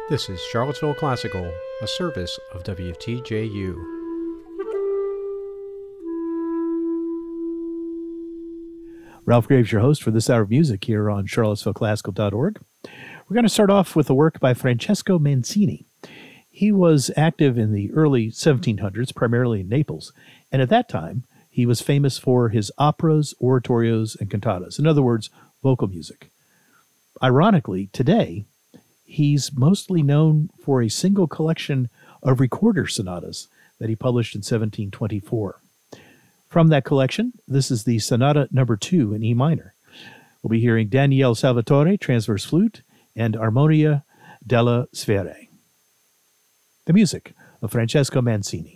This is Charlottesville Classical, a service of WTJU. Ralph Graves, your host for this hour of music here on charlottesvilleclassical.org. We're going to start off with a work by Francesco Mancini. He was active in the early 1700s, primarily in Naples, and at that time, he was famous for his operas, oratorios, and cantatas. In other words, vocal music. Ironically, today, he's mostly known for a single collection of recorder sonatas that he published in 1724. From that collection, this is the Sonata Number 2 in E minor. We'll be hearing Daniele Salvatore, transverse flute, and Armonia della Sfere. The music of Francesco Mancini.